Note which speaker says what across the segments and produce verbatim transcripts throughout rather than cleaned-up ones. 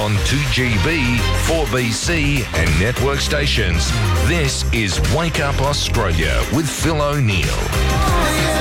Speaker 1: on two G B, four B C and network stations. This is Wake Up Australia with Phil O'Neill.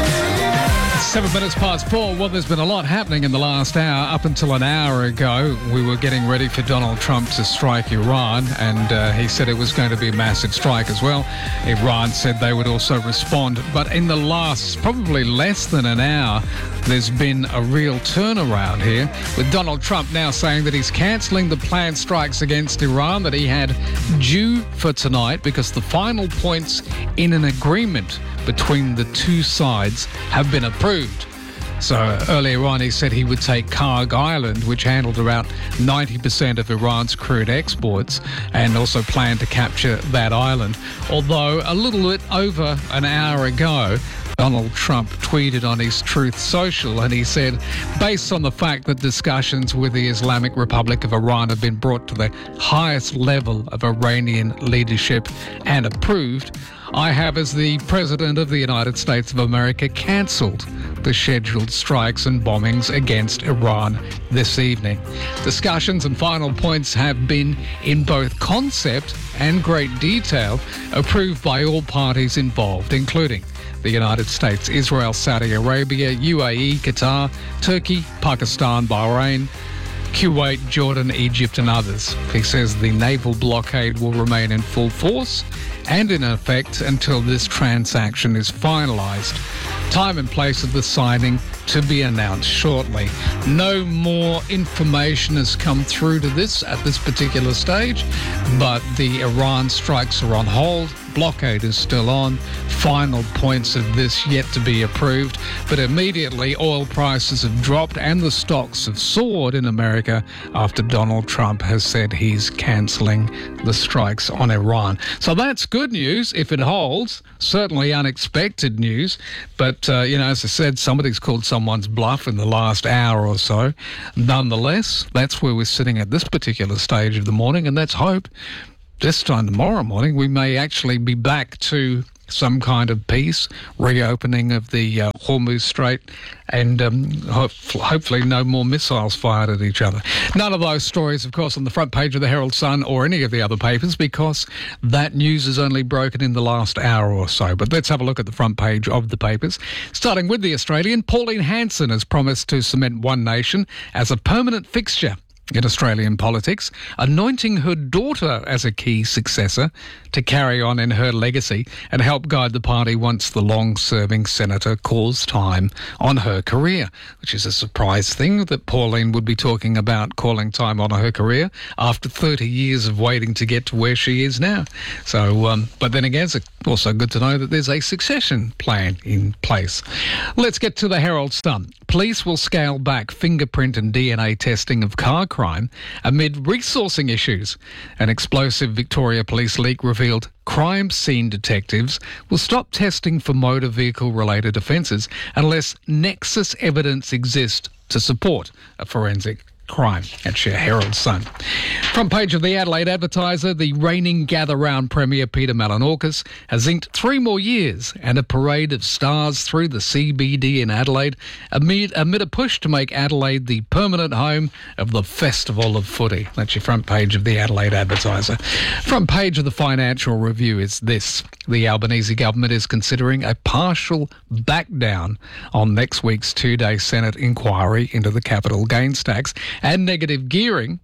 Speaker 2: Seven minutes past four. Well, there's been a lot happening in the last hour. Up until an hour ago, we were getting ready for Donald Trump to strike Iran, and uh, he said it was going to be a massive strike as well. Iran said they would also respond. But in the last, probably less than an hour, there's been a real turnaround here, with Donald Trump now saying that he's cancelling the planned strikes against Iran that he had due for tonight because the final points in an agreement between the two sides have been approved. So earlier on, he said he would take Karg Island, which handled about ninety percent of Iran's crude exports, and also planned to capture that island. Although a little bit over an hour ago, Donald Trump tweeted on his Truth Social, and he said, based on the fact that discussions with the Islamic Republic of Iran have been brought to the highest level of Iranian leadership and approved, I have, as the President of the United States of America, cancelled the scheduled strikes and bombings against Iran this evening. Discussions and final points have been, in both concept and great detail, approved by all parties involved, including the United States, Israel, Saudi Arabia, U A E, Qatar, Turkey, Pakistan, Bahrain, Kuwait, Jordan, Egypt and others. He says the naval blockade will remain in full force and in effect until this transaction is finalised. Time and place of the signing to be announced shortly. No more information has come through to this at this particular stage, but the Iran strikes are on hold. Blockade is still on. Final points of this yet to be approved. But immediately oil prices have dropped and the stocks have soared in America after Donald Trump has said he's cancelling the strikes on Iran. So that's good news if it holds. Certainly unexpected news. But, uh, you know, as I said, somebody's called someone's bluff in the last hour or so. Nonetheless, that's where we're sitting at this particular stage of the morning, and let's hope this time tomorrow morning we may actually be back to some kind of peace, reopening of the uh, Hormuz Strait, and um, ho- hopefully no more missiles fired at each other. None of those stories, of course, on the front page of the Herald Sun or any of the other papers, because that news is only broken in the last hour or so. But let's have a look at the front page of the papers. Starting with The Australian, Pauline Hanson has promised to cement One Nation as a permanent fixture in Australian politics, anointing her daughter as a key successor to carry on in her legacy and help guide the party once the long-serving senator calls time on her career, which is a surprise thing that Pauline would be talking about calling time on her career after thirty years of waiting to get to where she is now. So, um, but then again, it's also good to know that there's a succession plan in place. Let's get to the Herald Sun. Police will scale back fingerprint and D N A testing of car crime amid resourcing issues. An explosive Victoria Police leak revealed crime scene detectives will stop testing for motor vehicle-related offences unless nexus evidence exists to support a forensic crime. That's your Herald Sun. Front page of the Adelaide Advertiser, the reigning Gather Round Premier Peter Malinauskas has inked three more years and a parade of stars through the C B D in Adelaide amid, amid a push to make Adelaide the permanent home of the Festival of Footy. That's your front page of the Adelaide Advertiser. Front page of the Financial Review is this. The Albanese government is considering a partial back down on next week's two-day Senate inquiry into the capital gains tax and negative gearing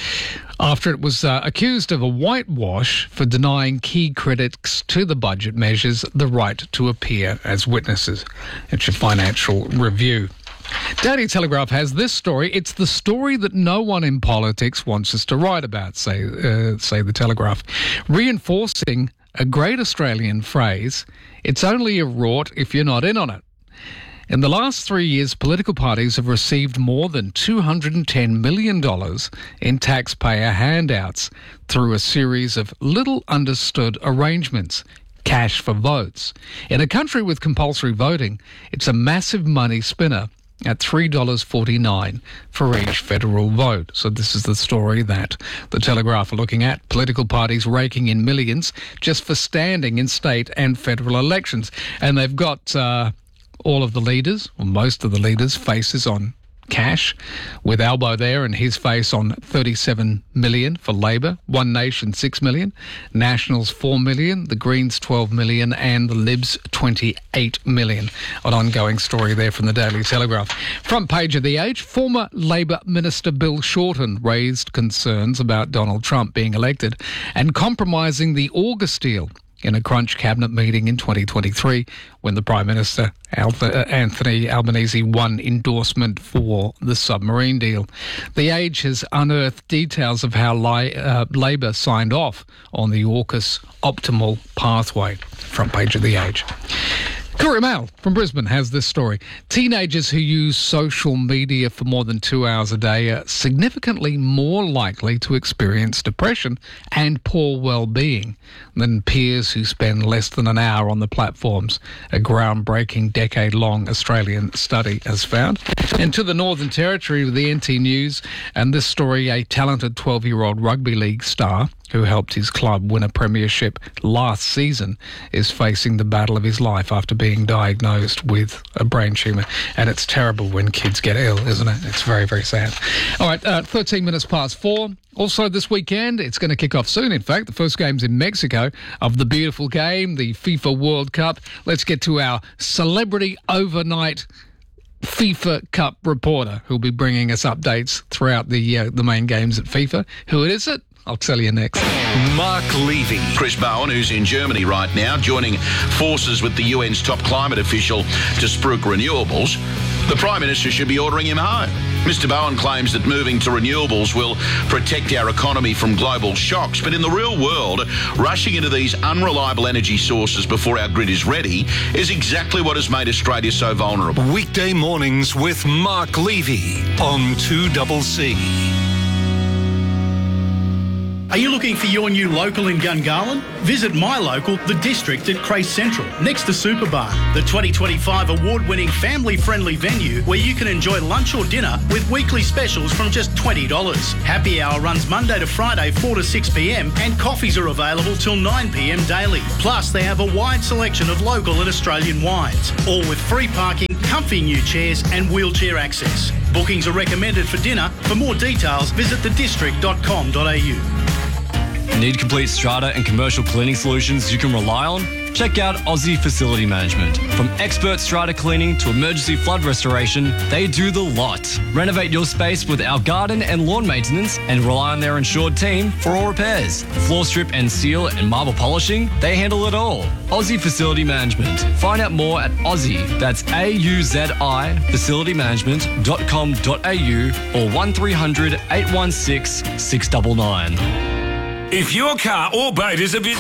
Speaker 2: after it was uh, accused of a whitewash for denying key critics to the budget measures the right to appear as witnesses. It's your Financial Review. Daily Telegraph has this story. It's the story that no one in politics wants us to write about, say, uh, say the Telegraph. Reinforcing a great Australian phrase, it's only a rort if you're not in on it. In the last three years, political parties have received more than two hundred ten million dollars in taxpayer handouts through a series of little understood arrangements. Cash for votes. In a country with compulsory voting, it's a massive money spinner at three dollars forty-nine for each federal vote. So this is the story that the Telegraph are looking at. Political parties raking in millions just for standing in state and federal elections. And they've got uh, all of the leaders, or most of the leaders' faces on cash, with Albo there and his face on thirty-seven million for Labor, One Nation six million, Nationals four million, the Greens twelve million and the Libs twenty-eight million. An ongoing story there from the Daily Telegraph. Front page of The Age, former Labor Minister Bill Shorten raised concerns about Donald Trump being elected and compromising the August deal in a crunch cabinet meeting in twenty twenty-three when the Prime Minister Anthony Albanese won endorsement for the submarine deal. The Age has unearthed details of how li- uh, Labor signed off on the AUKUS optimal pathway. Front page of The Age. Courier Mail from Brisbane has this story. Teenagers who use social media for more than two hours a day are significantly more likely to experience depression and poor well-being than peers who spend less than an hour on the platforms, a groundbreaking decade-long Australian study has found. And to the Northern Territory with the N T News, and this story, a talented twelve-year-old rugby league star who helped his club win a premiership last season, is facing the battle of his life after being diagnosed with a brain tumour. And it's terrible when kids get ill, isn't it? It's very, very sad. All right, uh, thirteen minutes past four. Also this weekend, it's going to kick off soon, in fact. The first game's in Mexico of the beautiful game, the FIFA World Cup. Let's get to our celebrity overnight FIFA Cup reporter who'll be bringing us updates throughout the uh, the main games at FIFA. Who is it? I'll tell you next.
Speaker 3: Mark Levy. Chris Bowen, who's in Germany right now, joining forces with the U N's top climate official to spruik renewables. The Prime Minister should be ordering him home. Mister Bowen claims that moving to renewables will protect our economy from global shocks, but in the real world, rushing into these unreliable energy sources before our grid is ready is exactly what has made Australia so vulnerable.
Speaker 4: Weekday mornings with Mark Levy on two C C.
Speaker 5: Are you looking for your new local in Gungahlin? Visit my local, The District at Crace Central, next to Superbar, the twenty twenty-five award-winning family-friendly venue where you can enjoy lunch or dinner with weekly specials from just twenty dollars. Happy hour runs Monday to Friday, four to six p.m, and coffees are available till nine p.m. daily. Plus, they have a wide selection of local and Australian wines, all with free parking, comfy new chairs and wheelchair access. Bookings are recommended for dinner. For more details, visit the district dot com dot a u.
Speaker 6: Need complete strata and commercial cleaning solutions you can rely on? Check out Aussie Facility Management. From expert strata cleaning to emergency flood restoration, they do the lot. Renovate your space with our garden and lawn maintenance and rely on their insured team for all repairs. Floor strip and seal and marble polishing, they handle it all. Aussie Facility Management. Find out more at Aussie, that's A U Z I, facility management dot com dot a u or one three hundred eight one six six nine nine.
Speaker 7: If your car or boat is a bit...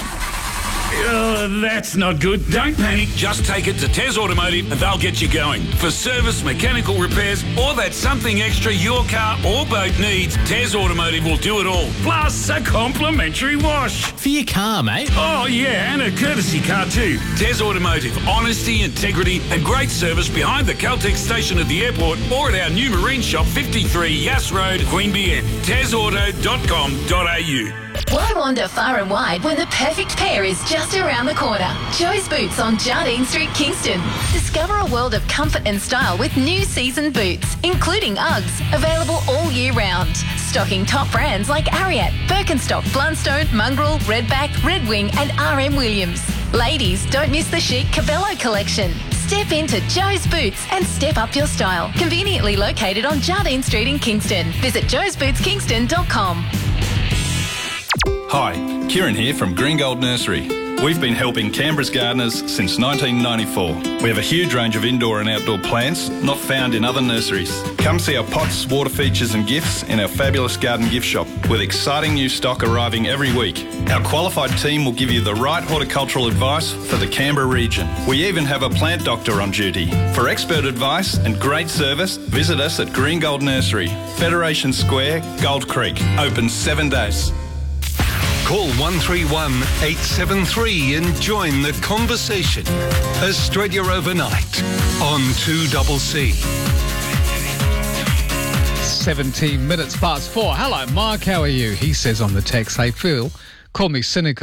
Speaker 7: Oh, that's not good. Don't panic. Just take it to Tez Automotive and they'll get you going. For service, mechanical repairs, or that something extra your car or boat needs, Tez Automotive will do it all. Plus a complimentary wash.
Speaker 8: For your car, mate.
Speaker 7: Oh, yeah, and a courtesy car too. Tez Automotive. Honesty, integrity and great service behind the Caltex station at the airport or at our new marine shop, fifty-three Yass Road, Queanbeyan. tez auto dot com dot a u.
Speaker 9: Why wander far and wide when the perfect pair is just around the corner? Joe's Boots on Jardine Street, Kingston. Discover a world of comfort and style with new season boots, including Uggs, available all year round. Stocking top brands like Ariat, Birkenstock, Blundstone, Mongrel, Redback, Red Wing and R M Williams. Ladies, don't miss the chic Cabello collection. Step into Joe's Boots and step up your style. Conveniently located on Jardine Street in Kingston. Visit joes boots kingston dot com.
Speaker 10: Hi, Kieran here from Green Gold Nursery. We've been helping Canberra's gardeners since nineteen ninety-four. We have a huge range of indoor and outdoor plants not found in other nurseries. Come see our pots, water features and gifts in our fabulous garden gift shop with exciting new stock arriving every week. Our qualified team will give you the right horticultural advice for the Canberra region. We even have a plant doctor on duty. For expert advice and great service, visit us at Green Gold Nursery, Federation Square, Gold Creek. Open seven days.
Speaker 4: Call one three one eight seven three and join the conversation. Australia Overnight on two C C.
Speaker 2: seventeen minutes past four. Hello, Mark. How are you? He says on the text, hey, Phil, call me cynical,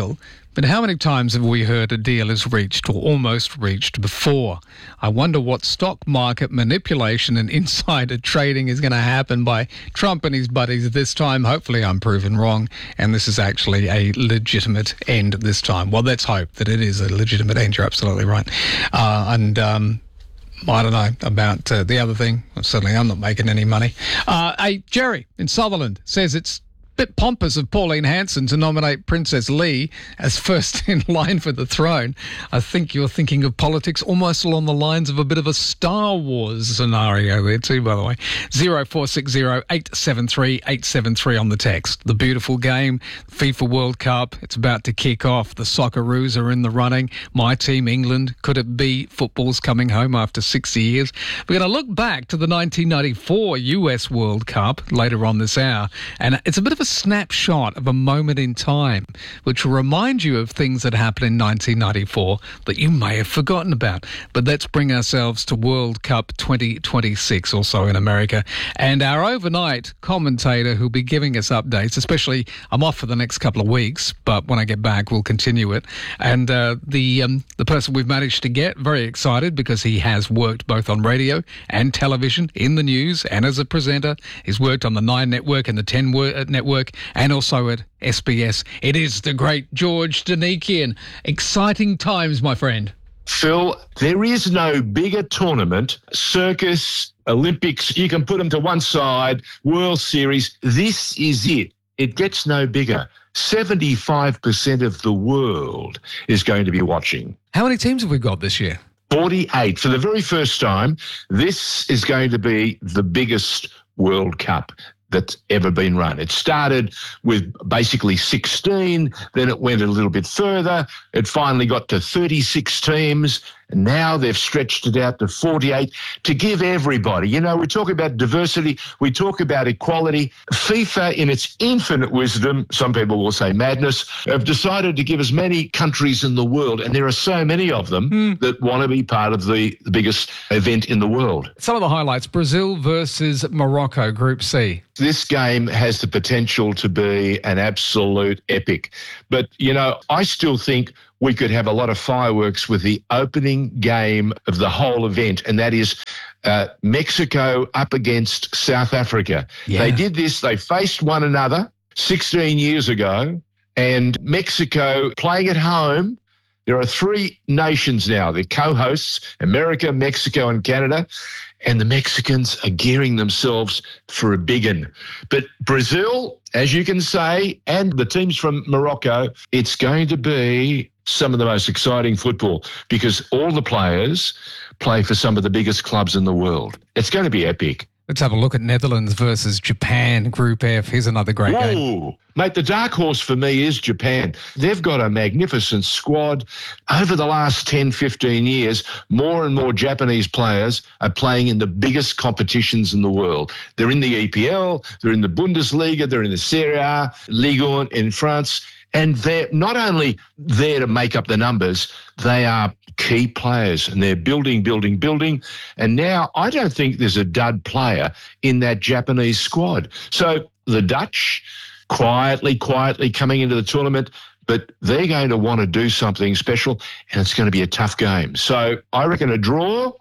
Speaker 2: But how many times have we heard a deal is reached or almost reached before? I wonder what stock market manipulation and insider trading is going to happen by Trump and his buddies this time. Hopefully I'm proven wrong and this is actually a legitimate end this time. Well, let's hope that it is a legitimate end. You're absolutely right. Uh, and... Um, I don't know about uh, the other thing. Well, certainly I'm not making any money. Uh, hey, Jerry in Sutherland says it's a bit pompous of Pauline Hanson to nominate Princess Leigh as first in line for the throne. I think you're thinking of politics almost along the lines of a bit of a Star Wars scenario there too, by the way. zero four six zero eight seven three eight seven three on the text. The beautiful game, FIFA World Cup, it's about to kick off. The Socceroos are in the running. My team, England, could it be football's coming home after sixty years? We're going to look back to the nineteen ninety-four U S World Cup later on this hour, and it's a bit of a snapshot of a moment in time which will remind you of things that happened in nineteen ninety-four that you may have forgotten about. But let's bring ourselves to World Cup twenty twenty-six, also in America, and our overnight commentator who'll be giving us updates, especially I'm off for the next couple of weeks, but when I get back we'll continue it. And uh, the um, the person we've managed to get, very excited because he has worked both on radio and television, in the news and as a presenter. He's worked on the Nine Network and the Ten Network and also at S B S. It is the great George Danikian. Exciting times, my friend.
Speaker 8: Phil, there is no bigger tournament, circus, Olympics, you can put them to one side, World Series. This is it. It gets no bigger. seventy-five percent of the world is going to be watching.
Speaker 2: How many teams have we got this year?
Speaker 8: forty-eight. For the very first time, this is going to be the biggest World Cup that's ever been run. It started with basically sixteen, then it went a little bit further. It finally got to thirty-six teams, and now they've stretched it out to forty-eight to give everybody. You know, we talk about diversity, we talk about equality. FIFA, in its infinite wisdom, some people will say madness, have decided to give as many countries in the world, and there are so many of them mm. that want to be part of the, the biggest event in the world.
Speaker 2: Some of the highlights: Brazil versus Morocco, Group C.
Speaker 8: This game has the potential to be an absolute epic. But, you know, I still think we could have a lot of fireworks with the opening game of the whole event, and that is uh, Mexico up against South Africa. Yeah. They did this, they faced one another sixteen years ago, and Mexico playing at home. There are three nations now. They're co-hosts, America, Mexico and Canada. And the Mexicans are gearing themselves for a big one. But Brazil, as you can say, and the teams from Morocco, it's going to be some of the most exciting football because all the players play for some of the biggest clubs in the world. It's going to be epic.
Speaker 2: Let's have a look at Netherlands versus Japan, Group F. Here's another great
Speaker 8: Whoa.
Speaker 2: game.
Speaker 8: Mate, the dark horse for me is Japan. They've got a magnificent squad. Over the last ten, fifteen years, more and more Japanese players are playing in the biggest competitions in the world. They're in the E P L, they're in the Bundesliga, they're in the Serie A, Ligue one in France. And they're not only there to make up the numbers, they are key players and they're building, building, building. And now I don't think there's a dud player in that Japanese squad. So the Dutch quietly, quietly coming into the tournament, but they're going to want to do something special and it's going to be a tough game. So I reckon a draw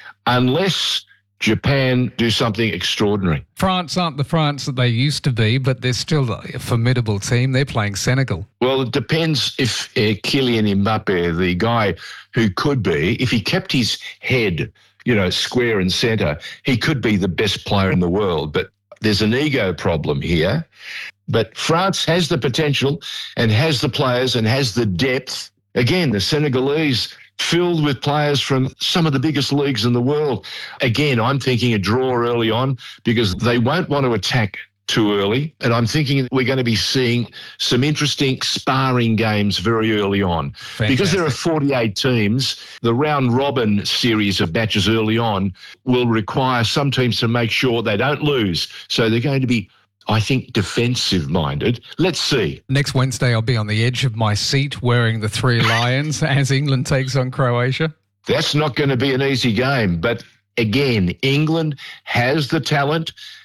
Speaker 8: unless Japan do something extraordinary.
Speaker 2: France aren't the France that they used to be, but they're still a formidable team. They're playing Senegal.
Speaker 8: Well, it depends if uh, Kylian Mbappe, the guy who could be, if he kept his head, you know, square and centre, he could be the best player in the world. But there's an ego problem here. But France has the potential and has the players and has the depth. Again, the Senegalese filled with players from some of the biggest leagues in the world. Again, I'm thinking a draw early on because they won't want to attack too early. And I'm thinking we're going to be seeing some interesting sparring games very early on. Fantastic. Because there are forty-eight teams, the round robin series of matches early on will require some teams to make sure they don't lose. So they're going to be, I think, defensive-minded. Let's see.
Speaker 2: Next Wednesday, I'll be on the edge of my seat wearing the three lions as England takes on Croatia.
Speaker 8: That's not going to be an easy game. But again, England has the talent,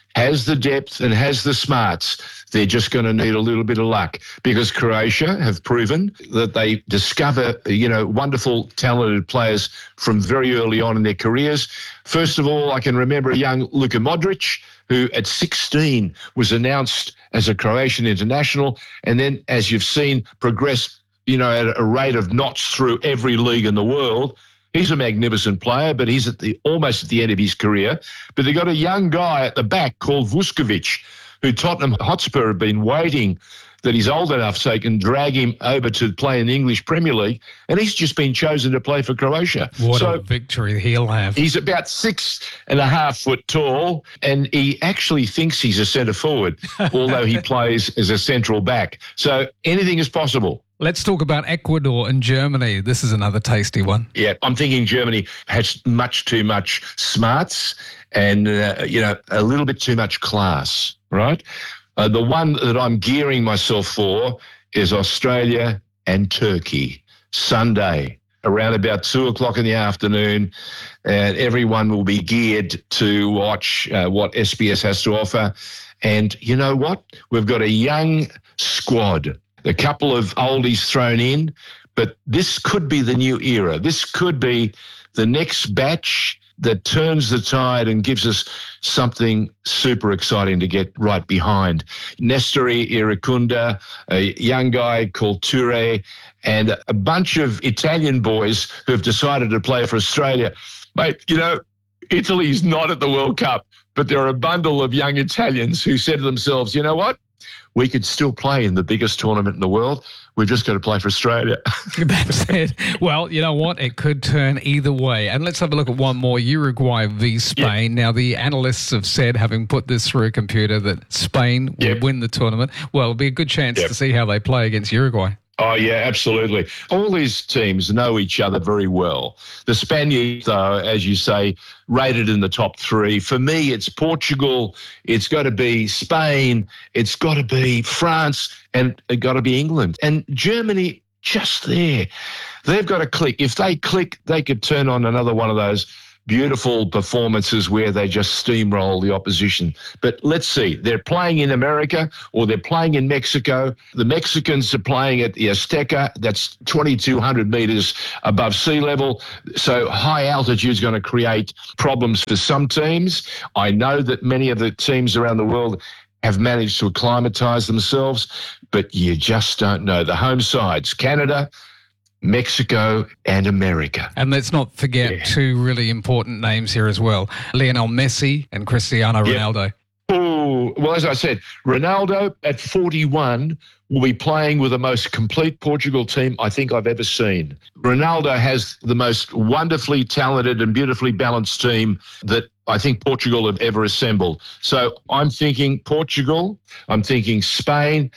Speaker 8: has the depth and has the smarts. They're just going to need a little bit of luck, because Croatia have proven that they discover, you know, wonderful, talented players from very early on in their careers. First of all, I can remember a young Luka Modric, who at sixteen was announced as a Croatian international, and then, as you've seen, progressed, you know, at a rate of knots through every league in the world. He's a magnificent player, but he's at the almost at the end of his career. But they've got a young guy at the back called Vuskovic, who Tottenham Hotspur have been waiting that he's old enough so they can drag him over to play in the English Premier League, and he's just been chosen to play for Croatia.
Speaker 2: What
Speaker 8: so
Speaker 2: a victory he'll have.
Speaker 8: He's about six and a half foot tall, and he actually thinks he's a centre forward, although he plays as a central back. So anything is possible.
Speaker 2: Let's talk about Ecuador and Germany. This is another tasty one.
Speaker 8: Yeah, I'm thinking Germany has much too much smarts and, uh, you know, a little bit too much class, right? Uh, the one that I'm gearing myself for is Australia and Turkey, Sunday, around about two o'clock in the afternoon, and everyone will be geared to watch uh, what S B S has to offer. And you know what? We've got a young squad, a couple of oldies thrown in, but this could be the new era. This could be the next batch that turns the tide and gives us something super exciting to get right behind. Nestori Iracunda, a young guy called Toure, and a bunch of Italian boys who have decided to play for Australia. Mate, you know, Italy's not at the World Cup, but there are a bundle of young Italians who said to themselves, you know what? We could still play in the biggest tournament in the world. We've just got to play for Australia.
Speaker 2: That's it. Well, you know what? It could turn either way. And let's have a look at one more, Uruguay v Spain. Yep. Now, the analysts have said, having put this through a computer, that Spain
Speaker 8: yep.
Speaker 2: will win the tournament. Well, it'll be a good chance yep. to see how they play against Uruguay.
Speaker 8: Oh, yeah, absolutely. All these teams know each other very well. The Spaniards, though, as you say, rated in the top three. For me, it's Portugal, it's got to be Spain, it's got to be France, and it's got to be England. And Germany, just there. They've got to click. If they click, they could turn on another one of those beautiful performances where they just steamroll the opposition. But let's see, they're playing in America or they're playing in Mexico. The Mexicans are playing at the Azteca. That's twenty-two hundred metres above sea level. So high altitude is going to create problems for some teams. I know that many of the teams around the world have managed to acclimatise themselves, but you just don't know. The home sides, Canada, Mexico and America.
Speaker 2: And let's not forget yeah. two really important names here as well, Lionel Messi and Cristiano Ronaldo.
Speaker 8: Yep. Oh, well, as I said, Ronaldo at forty-one will be playing with the most complete Portugal team I think I've ever seen. Ronaldo has the most wonderfully talented and beautifully balanced team that I think Portugal have ever assembled. So I'm thinking Portugal, I'm thinking Spain,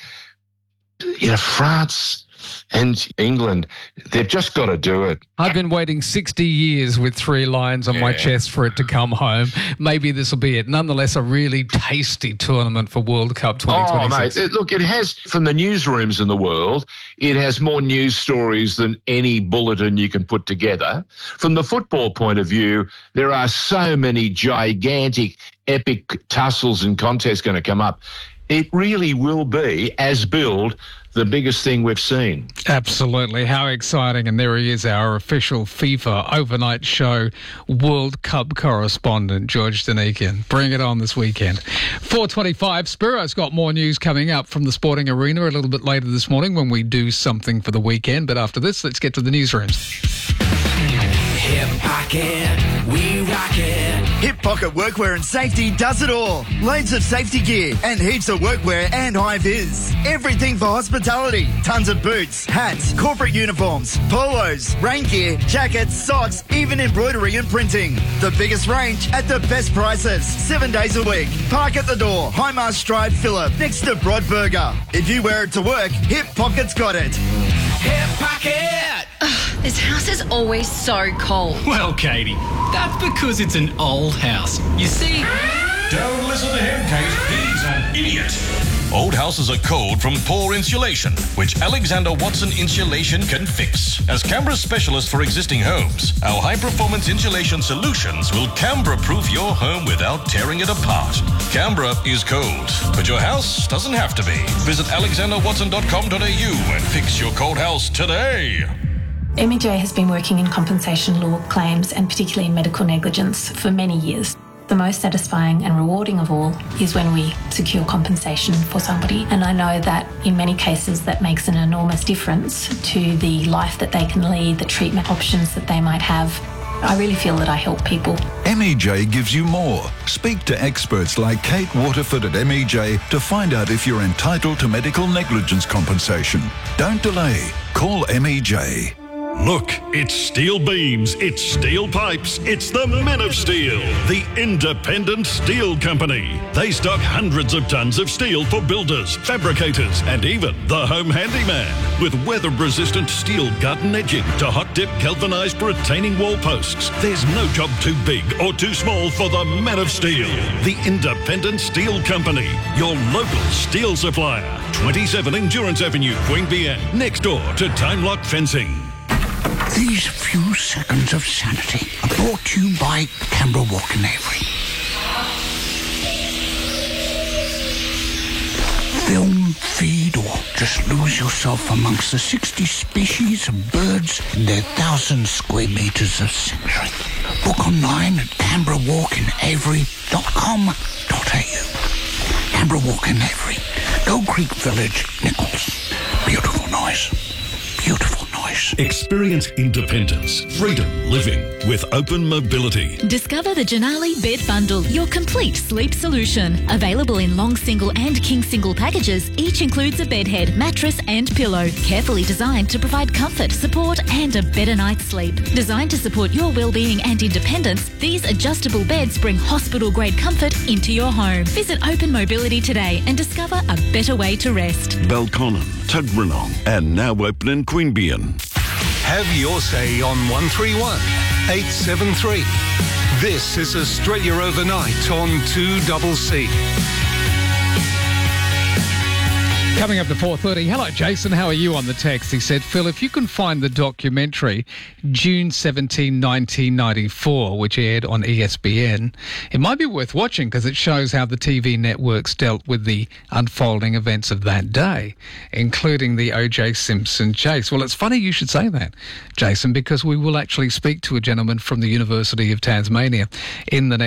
Speaker 8: you know, France and England. They've just got to do it.
Speaker 2: I've been waiting sixty years with three lines on yeah. my chest for it to come home. Maybe this will be it. Nonetheless, a really tasty tournament for World Cup twenty twenty-six.
Speaker 8: Oh, mate, it, look, it has, from the newsrooms in the world, it has more news stories than any bulletin you can put together. From the football point of view, there are so many gigantic, epic tussles and contests going to come up. It really will be, as billed, the biggest thing we've seen.
Speaker 2: Absolutely. How exciting. And there he is, our official FIFA overnight show World Cup correspondent, George Danikian. Bring it on this weekend. four twenty-five, Spiro's got more news coming up from the sporting arena a little bit later this morning when we do something for the weekend. But after this, let's get to the newsrooms.
Speaker 11: Hip Pocket, we rock it. Hip Pocket Workwear and Safety does it all. Loads of safety gear and heaps of workwear and high-vis. Everything for hospitality. Tons of boots, hats, corporate uniforms, polos, rain gear, jackets, socks, even embroidery and printing. The biggest range at the best prices. Seven days a week. Park at the door. Highmast Drive, Phillip, next to Broadburger. If you wear it to work, Hip Pocket's got it. Hip Pocket!
Speaker 12: Ugh, this house is always so cold.
Speaker 13: Well, Katie, that's because it's an old house. You see...
Speaker 14: Don't listen to him, Kate. He's an idiot. Old houses are cold from poor insulation, which Alexander Watson Insulation can fix. As Canberra's specialist for existing homes, our high-performance insulation solutions will Canberra-proof your home without tearing it apart. Canberra is cold, but your house doesn't have to be. Visit alexander watson dot com dot a u and fix your cold house today.
Speaker 15: M E J has been working in compensation law claims and particularly in medical negligence for many years. The most satisfying and rewarding of all is when we secure compensation for somebody, and I know that in many cases that makes an enormous difference to the life that they can lead, the treatment options that they might have. I really feel that I help people.
Speaker 16: M E J gives you more. Speak to experts like Kate Waterford at M E J to find out if you're entitled to medical negligence compensation. Don't delay. Call M E J.
Speaker 17: Look, it's steel beams, it's steel pipes, it's the Men of Steel, the independent steel company. They stock hundreds of tons of steel for builders, fabricators, and even the home handyman. With weather-resistant steel garden edging to hot-dip galvanised retaining wall posts, there's no job too big or too small for the Men of Steel, the independent steel company, your local steel supplier. twenty-seven Endurance Avenue, Queanbeyan, next door to Time Lock Fencing.
Speaker 18: These few seconds of sanity are brought to you by Canberra Walk and Avery. Film, feed, or just lose yourself amongst the sixty species of birds in their thousand square metres of sanctuary. Book online at canberra walk and avery dot com dot a u. Canberra Walk and Avery, Gold Creek Village, Nichols. Beautiful noise. Beautiful noise.
Speaker 17: Experience independence, freedom living with open mobility.
Speaker 19: Discover the Janali Bed Bundle, your complete sleep solution. Available in long single and king single packages, each includes a bed head, mattress and pillow. Carefully designed to provide comfort, support and a better night's sleep. Designed to support your well-being and independence, these adjustable beds bring hospital-grade comfort into your home. Visit Open Mobility today and discover a better way to rest.
Speaker 17: Belconnen, Tuggeranong, and now open in Queanbeyan.
Speaker 4: Have your say on one three one, eight seven three. This is Australia Overnight on two C C.
Speaker 2: Coming up to four thirty. Hello, Jason. How are you on the text? He said, Phil, if you can find the documentary June seventeenth, nineteen ninety-four, which aired on E S B N, it might be worth watching because it shows how the T V networks dealt with the unfolding events of that day, including the O J Simpson chase. Well, it's funny you should say that, Jason, because we will actually speak to a gentleman from the University of Tasmania in the next